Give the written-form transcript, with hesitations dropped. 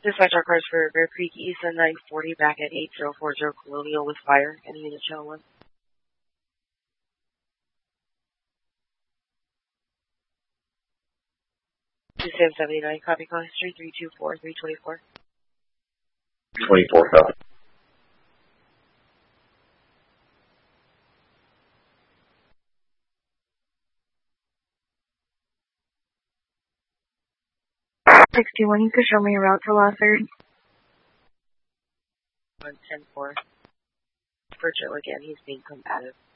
Dispatch our cars for Bear Creek East and 940 back at 8040 Colonial with fire. Any unit channel 1. 2779, copy call history 324, 324. 24, copy. You could show me a route to Law 3rd. 110-4. Virgil again, he's being combative.